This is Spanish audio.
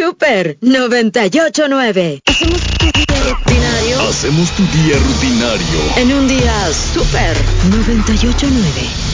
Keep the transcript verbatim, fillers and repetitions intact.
Super noventa y ocho nueve. Hacemos tu día rutinario Hacemos tu día rutinario en un día Super noventa y ocho nueve.